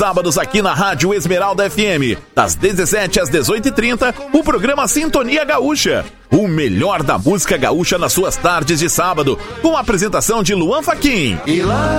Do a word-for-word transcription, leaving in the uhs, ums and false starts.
sábados aqui na Rádio Esmeralda F M, das dezessete às dezoito e trinta, o programa Sintonia Gaúcha. O melhor da música gaúcha nas suas tardes de sábado, com a apresentação de Luan Fachin. E lá